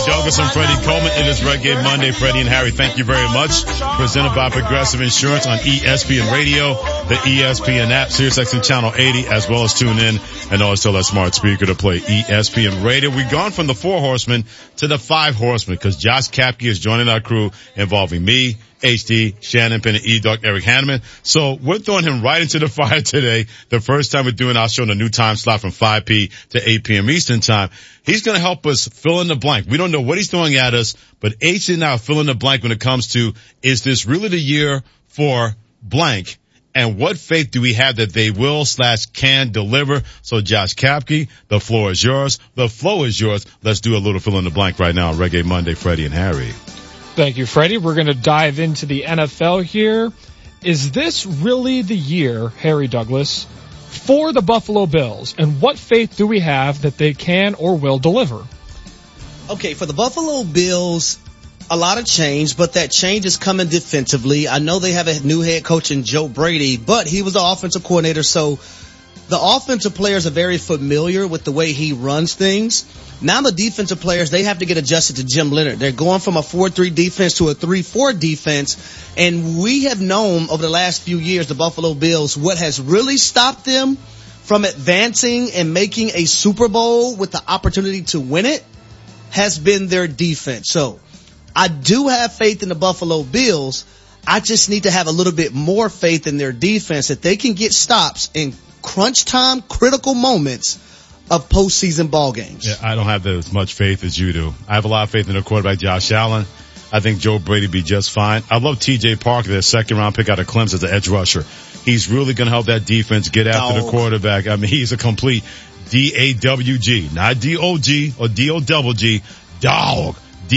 Douglas and Freddie Coleman. It is Reggae Monday. Freddie and Harry, thank you very much. Presented by Progressive Insurance on ESPN Radio, the ESPN app, SiriusXM Channel 80, as well as tune in and always tell that smart speaker to play ESPN Radio. We've gone from the 4 horsemen to the 5 horsemen because Josh Kapke is joining our crew involving me, HD, Shannon Penn, E-Dog, Eric Hanneman. So we're throwing him right into the fire today. The first time we're doing our show in a new time slot from 5 p to 8 p.m. Eastern time. He's going to help us fill in the blank. We don't know what he's throwing at us, but HD and I are fill in the blank when it comes to, is this really the year for blank? And what faith do we have that they will/can deliver? So Josh Kapke, the floor is yours. The flow is yours. Let's do a little fill in the blank right now on Reggae Monday, Freddie and Harry. Thank you, Freddie. We're going to dive into the NFL here. Is this really the year, Harry Douglas, for the Buffalo Bills? And what faith do we have that they can or will deliver? Okay, for the Buffalo Bills, a lot of change, but that change is coming defensively. I know they have a new head coach in Joe Brady, but he was the offensive coordinator, so the offensive players are very familiar with the way he runs things. Now the defensive players, they have to get adjusted to Jim Leonhard. They're going from a 4-3 defense to a 3-4 defense. And we have known over the last few years, the Buffalo Bills, what has really stopped them from advancing and making a Super Bowl with the opportunity to win it has been their defense. So I do have faith in the Buffalo Bills. I just need to have a little bit more faith in their defense that they can get stops in crunch time, critical moments of postseason ball games. Yeah, I don't have as much faith as you do. I have a lot of faith in their quarterback, Josh Allen. I think Joe Brady be just fine. I love T.J. Parker, their second-round pick out of Clemson as an edge rusher. He's really going to help that defense get after the quarterback. I mean, he's a complete D-A-W-G, not D-O-G or D-O-double-G, dog,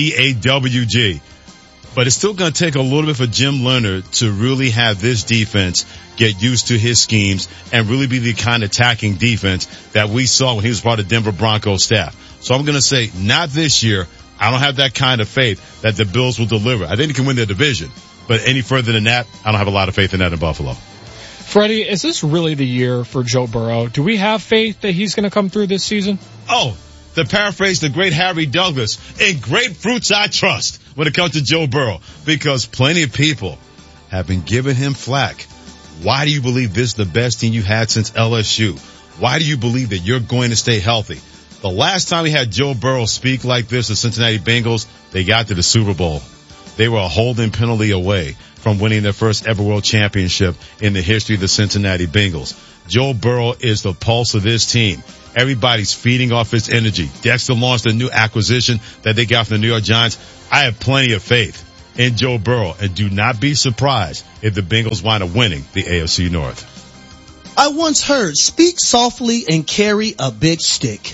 D-A-W-G. But it's still going to take a little bit for Jim Leonhard to really have this defense get used to his schemes and really be the kind of attacking defense that we saw when he was part of Denver Broncos staff. So I'm going to say not this year. I don't have that kind of faith that the Bills will deliver. I think they can win their division, but any further than that, I don't have a lot of faith in that in Buffalo. Freddie, is this really the year for Joe Burrow? Do we have faith that he's going to come through this season? Oh, to paraphrase the great Harry Douglas, in grapefruits I trust when it comes to Joe Burrow, because plenty of people have been giving him flack. Why do you believe this is the best team you had since LSU? Why do you believe that you're going to stay healthy? The last time we had Joe Burrow speak like this, the Cincinnati Bengals, they got to the Super Bowl. They were a holding penalty away from winning their first ever world championship in the history of the Cincinnati Bengals. Joe Burrow is the pulse of this team. Everybody's feeding off his energy. Dexter launched a new acquisition that they got from the New York Giants. I have plenty of faith in Joe Burrow, and do not be surprised if the Bengals wind up winning the AFC North. I once heard, speak softly and carry a big stick.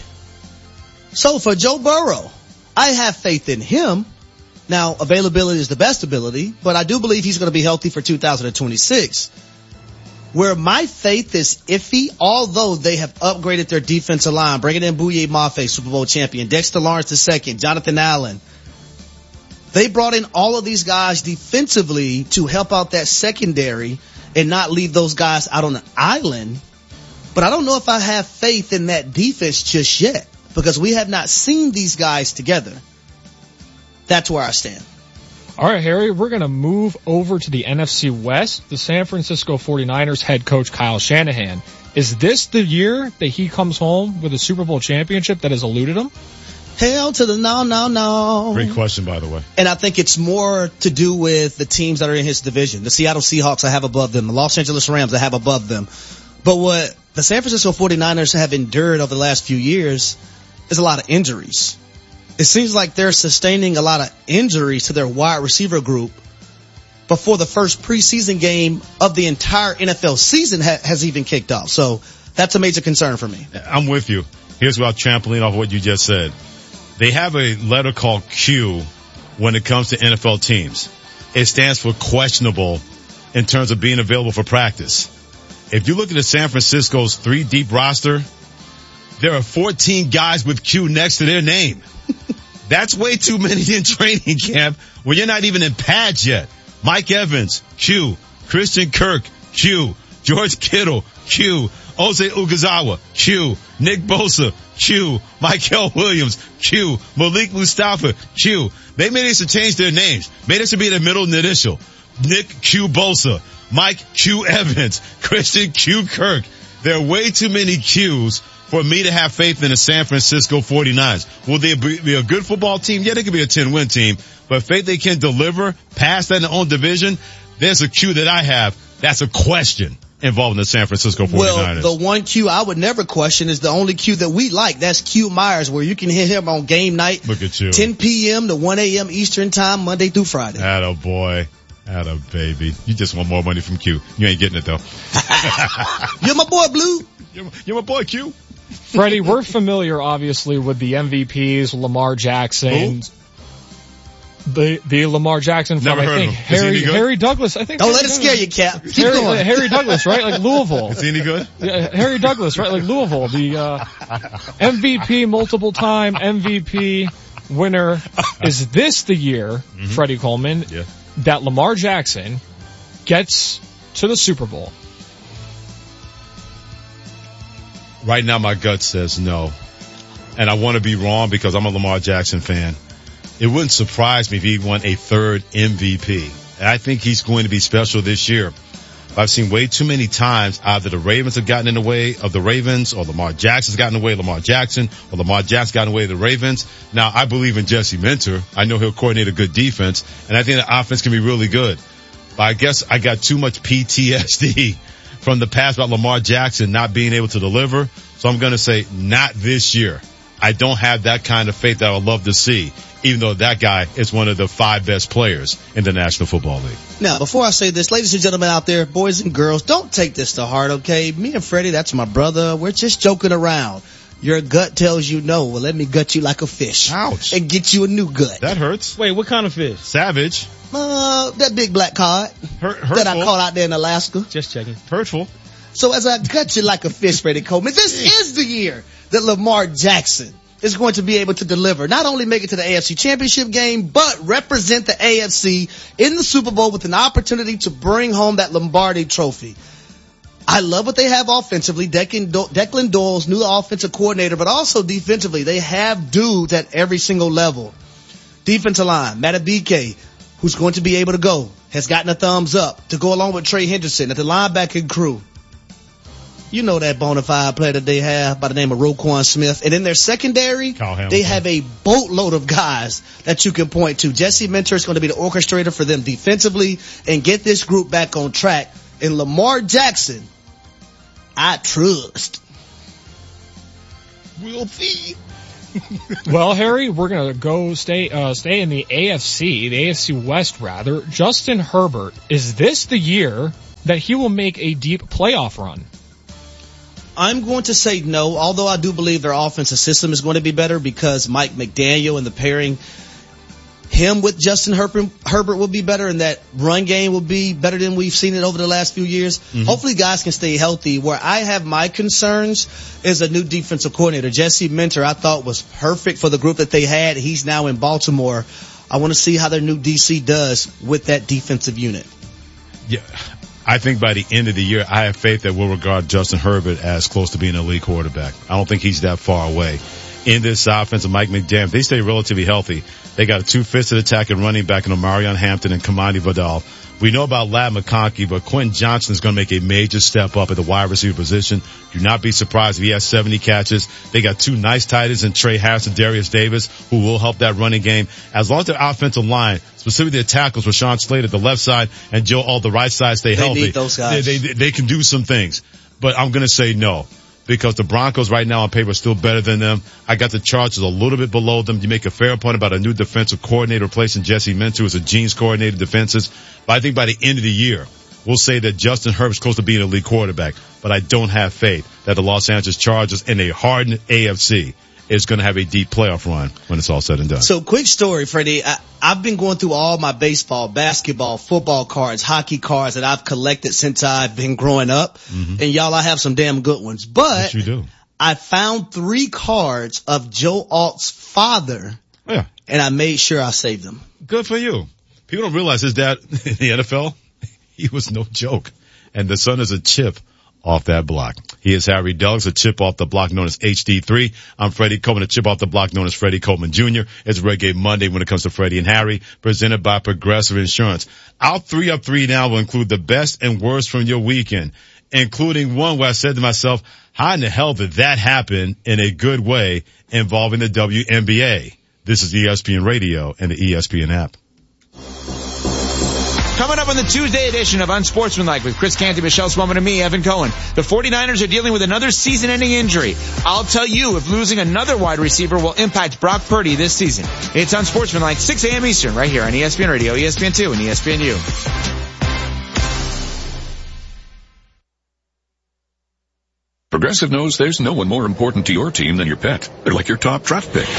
So for Joe Burrow, I have faith in him. Now, availability is the best ability, but I do believe he's going to be healthy for 2026. Where my faith is iffy, although they have upgraded their defensive line, bringing in Bouye Mafe, Super Bowl champion, Dexter Lawrence II, Jonathan Allen. They brought in all of these guys defensively to help out that secondary and not leave those guys out on an island. But I don't know if I have faith in that defense just yet, because we have not seen these guys together. That's where I stand. All right, Harry, we're going to move over to the NFC West. The San Francisco 49ers head coach Kyle Shanahan. Is this the year that he comes home with a Super Bowl championship that has eluded him? Hell to the no. Great question, by the way. And I think it's more to do with the teams that are in his division. The Seattle Seahawks I have above them. The Los Angeles Rams I have above them. But what the San Francisco 49ers have endured over the last few years is a lot of injuries. It seems like they're sustaining a lot of injuries to their wide receiver group before the first preseason game of the entire NFL season has even kicked off. So that's a major concern for me. I'm with you. Here's without trampling off what you just said. They have a letter called Q when it comes to NFL teams. It stands for questionable in terms of being available for practice. If you look at the San Francisco's 3-deep roster, there are 14 guys with Q next to their name. That's way too many in training camp when you're not even in pads yet. Mike Evans, Q. Christian Kirk, Q. George Kittle, Q. Jose Ugazawa, Q. Nick Bosa, Q. Michael Williams, Q. Malik Mustafa, Q. They may need to change their names. May this be the middle initial. Nick Q. Bosa, Mike Q. Evans, Christian Q. Kirk. There are way too many Qs for me to have faith in the San Francisco 49ers. Will they be a good football team? Yeah, they could be a 10-win team. But faith they can deliver past that in their own division, there's a Q that I have. That's a question involving the San Francisco 49ers. Well, the one Q I would never question is the only Q that we like. That's Q Myers, where you can hit him on game night. Look at you. 10 p.m. to 1 a.m. Eastern time, Monday through Friday. Atta boy. Atta baby. You just want more money from Q. You ain't getting it though. You're my boy, Blue. You're my boy, Q. Freddie, we're familiar, obviously, with the MVPs, Lamar Jackson. The Lamar Jackson from, Never heard I think, of him. Harry Douglas. I think. Don't let it scare you, Cap. Keep going. Harry Douglas, right? Like Louisville. Is he any good? Yeah, Harry Douglas, right? Like Louisville. The MVP, multiple time MVP winner. Is this the year, Freddie Coleman, that Lamar Jackson gets to the Super Bowl? Right now my gut says no. And I want to be wrong because I'm a Lamar Jackson fan. It wouldn't surprise me if he won a third MVP. And I think he's going to be special this year. I've seen way too many times either the Ravens have gotten in the way of the Ravens, or Lamar Jackson's gotten in the way of Lamar Jackson, or Lamar Jackson's gotten in the way of the Ravens. Now, I believe in Jesse Minter. I know he'll coordinate a good defense, and I think the offense can be really good. But I guess I got too much PTSD from the past about Lamar Jackson not being able to deliver. So I'm going to say not this year. I don't have that kind of faith that I would love to see, even though that guy is one of the 5 best players in the National Football League. Now, before I say this, ladies and gentlemen out there, boys and girls, don't take this to heart, okay? Me and Freddie, that's my brother. We're just joking around. Your gut tells you no. Well, let me gut you like a fish. Ouch. And get you a new gut. That hurts. Wait, what kind of fish? Savage. That big black cod Hurtful. that I caught out there in Alaska. Just checking. Hurtful. So as I gut you like a fish, Freddie Coleman, this is the year that Lamar Jackson is going to be able to deliver. Not only make it to the AFC Championship game, but represent the AFC in the Super Bowl with an opportunity to bring home that Lombardi trophy. I love what they have offensively. Declan Doyle's new offensive coordinator, but also defensively. They have dudes at every single level. Defensive line, Matabike, who's going to be able to go, has gotten a thumbs up to go along with Trey Henderson at the linebacking crew. You know that bona fide player that they have by the name of Roquan Smith. And in their secondary, they have a boatload of guys that you can point to. Jesse Minter is going to be the orchestrator for them defensively and get this group back on track. And Lamar Jackson, I trust. We'll see. Well, Harry, we're going to go stay in the AFC West rather. Justin Herbert, is this the year that he will make a deep playoff run? I'm going to say no, although I do believe their offensive system is going to be better because Mike McDaniel and the pairing him with Justin Herbert will be better, and that run game will be better than we've seen it over the last few years. Hopefully guys can stay healthy. Where I have my concerns is a new defensive coordinator. Jesse Minter, I thought was perfect for the group that they had. He's now in Baltimore. I want to see how their new DC does with that defensive unit. Yeah. I think by the end of the year, I have faith that we'll regard Justin Herbert as close to being an elite quarterback. I don't think he's that far away. In this offense of Mike McDaniel, if they stay relatively healthy, they got a 2-fisted attack and running back in Omarion Hampton and Kamani Vidal. We know about Ladd McConkey, but Quentin Johnson is going to make a major step up at the wide receiver position. Do not be surprised if he has 70 catches. They got 2 nice tight ends in Trey Harris and Darius Davis, who will help that running game. As long as their offensive line, specifically the tackles, Rashawn Slater at the left side and Joe Alt the right side, stay healthy. Need those guys. They can do some things. But I'm going to say no, because the Broncos right now on paper are still better than them. I got the Chargers a little bit below them. You make a fair point about a new defensive coordinator replacing Jesse Minter as a Gene's coordinator defenses. But I think by the end of the year, we'll say that Justin Herbert's close to being an elite quarterback. But I don't have faith that the Los Angeles Chargers in a hardened AFC is going to have a deep playoff run when it's all said and done. So quick story, Freddie. I've been going through all my baseball, basketball, football cards, hockey cards that I've collected since I've been growing up. And y'all, I have some damn good ones. But yes, you do. I found 3 cards of Joe Alt's father. Yeah. And I made sure I saved them. Good for you. People don't realize his dad in the NFL, he was no joke. And the son is a chip off that block. He is Harry Douglas, a chip off the block known as HD3. I'm Freddie Coleman, a chip off the block known as Freddie Coleman Jr. It's Reggae Monday when it comes to Freddie and Harry, presented by Progressive Insurance. Our 3 up 3 now will include the best and worst from your weekend, including one where I said to myself, how in the hell did that happen in a good way involving the WNBA? This is ESPN Radio and the ESPN app. Coming up on the Tuesday edition of Unsportsmanlike with Chris Canty, Michelle Swellman, and me, Evan Cohen. The 49ers are dealing with another season-ending injury. I'll tell you if losing another wide receiver will impact Brock Purdy this season. It's Unsportsmanlike, 6 a.m. Eastern, right here on ESPN Radio, ESPN2, and ESPNU. Progressive knows there's no one more important to your team than your pet. They're like your top draft pick.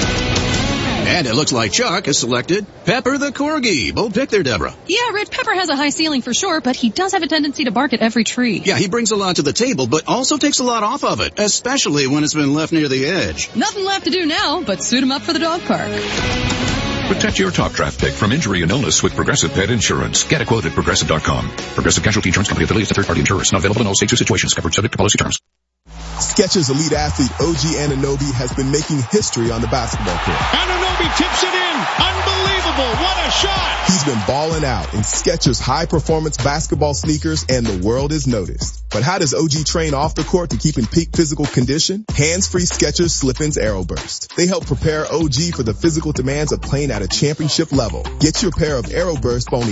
And it looks like Chuck has selected Pepper the Corgi. Bold pick there, Deborah. Yeah, Rich, Pepper has a high ceiling for sure, but he does have a tendency to bark at every tree. Yeah, he brings a lot to the table, but also takes a lot off of it, especially when it's been left near the edge. Nothing left to do now but suit him up for the dog park. Protect your top draft pick from injury and illness with Progressive Pet Insurance. Get a quote at Progressive.com. Progressive Casualty Insurance Company affiliates to third-party insurers. Not available in all states or situations. Covered subject to policy terms. Skechers elite athlete OG Anunoby has been making history on the basketball court. Anunoby tips it in. Unbelievable. What a shot. He's been balling out in Skechers high-performance basketball sneakers, and the world has noticed. But how does OG train off the court to keep in peak physical condition? Hands-free Skechers Slip-ins Aeroburst. They help prepare OG for the physical demands of playing at a championship level. Get your pair of Aeroburst for only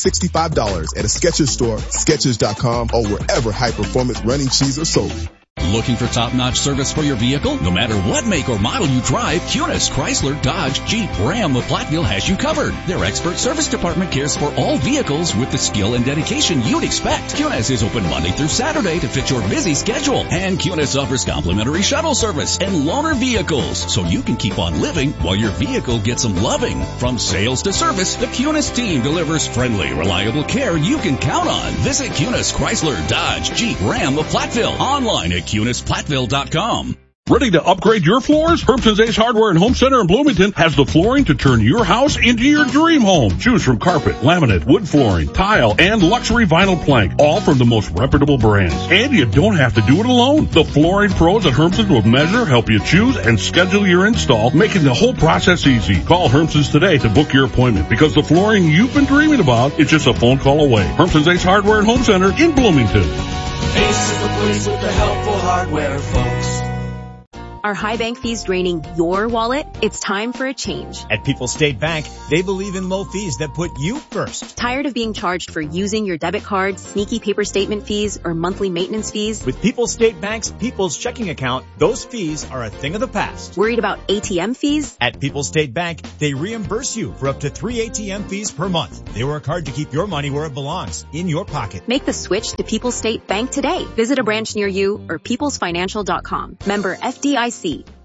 $165 at a Skechers store, Skechers.com, or wherever high-performance running shoes are sold. Looking for top-notch service for your vehicle? No matter what make or model you drive, Cunis, Chrysler, Dodge, Jeep, Ram of Platteville has you covered. Their expert service department cares for all vehicles with the skill and dedication you'd expect. Cunis is open Monday through Saturday to fit your busy schedule. And Cunis offers complimentary shuttle service and loaner vehicles, so you can keep on living while your vehicle gets some loving. From sales to service, the Cunis team delivers friendly, reliable care you can count on. Visit Cunis, Chrysler, Dodge, Jeep, Ram of Platteville. Online at CunisPlatteville.com. Ready to upgrade your floors? Hermson's Ace Hardware and Home Center in Bloomington has the flooring to turn your house into your dream home. Choose from carpet, laminate, wood flooring, tile, and luxury vinyl plank, all from the most reputable brands. And you don't have to do it alone. The flooring pros at Hermson's will measure, help you choose, and schedule your install, making the whole process easy. Call Hermson's today to book your appointment, because the flooring you've been dreaming about is just a phone call away. Hermson's Ace Hardware and Home Center in Bloomington. Ace is the place with the helpful hardware, folks. Are high bank fees draining your wallet? It's time for a change. At People's State Bank, they believe in low fees that put you first. Tired of being charged for using your debit card, sneaky paper statement fees, or monthly maintenance fees? With People's State Bank's People's Checking Account, those fees are a thing of the past. Worried about ATM fees? At People's State Bank, they reimburse you for up to 3 ATM fees per month. They work hard to keep your money where it belongs, in your pocket. Make the switch to People's State Bank today. Visit a branch near you or peoplesfinancial.com. Member FDIC.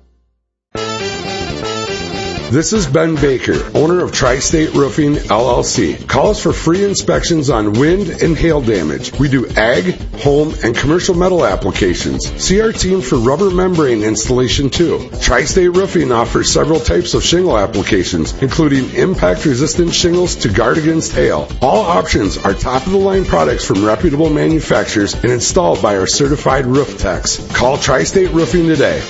This is Ben Baker, owner of Tri-State Roofing, LLC. Call us for free inspections on wind and hail damage. We do ag, home, and commercial metal applications. See our team for rubber membrane installation too. Tri-State Roofing offers several types of shingle applications, including impact-resistant shingles to guard against hail. All options are top-of-the-line products from reputable manufacturers and installed by our certified roof techs. Call Tri-State Roofing today.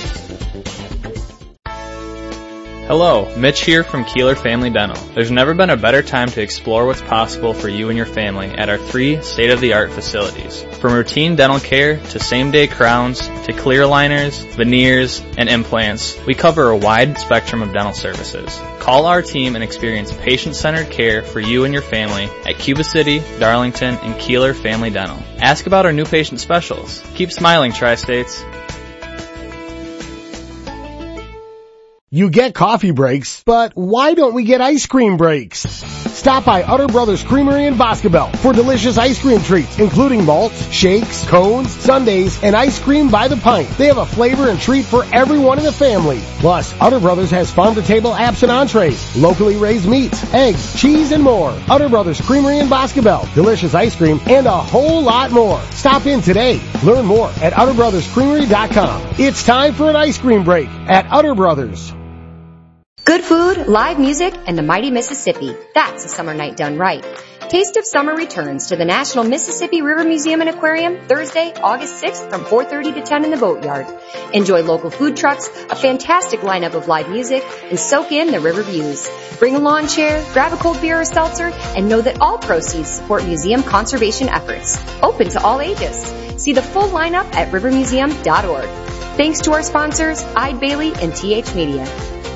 Hello, Mitch here from Keeler Family Dental. There's never been a better time to explore what's possible for you and your family at our 3 state-of-the-art facilities. From routine dental care to same-day crowns to clear aligners, veneers, and implants, we cover a wide spectrum of dental services. Call our team and experience patient-centered care for you and your family at Cuba City, Darlington, and Keeler Family Dental. Ask about our new patient specials. Keep smiling, Tri-States. You get coffee breaks, but why don't we get ice cream breaks? Stop by Utter Brothers Creamery in Boscobel for delicious ice cream treats, including malts, shakes, cones, sundaes, and ice cream by the pint. They have a flavor and treat for everyone in the family. Plus, Utter Brothers has farm-to-table apps and entrees, locally raised meats, eggs, cheese, and more. Utter Brothers Creamery in Boscobel. Delicious ice cream and a whole lot more. Stop in today. Learn more at UtterBrothersCreamery.com. It's time for an ice cream break at Utter Brothers. Good food, live music, and the mighty Mississippi. That's a summer night done right. Taste of Summer returns to the National Mississippi River Museum and Aquarium Thursday, August 6th from 4:30 to 10 in the Boatyard. Enjoy local food trucks, a fantastic lineup of live music, and soak in the river views. Bring a lawn chair, grab a cold beer or seltzer, and know that all proceeds support museum conservation efforts. Open to all ages. See the full lineup at rivermuseum.org. Thanks to our sponsors, Ide Bailey and TH Media.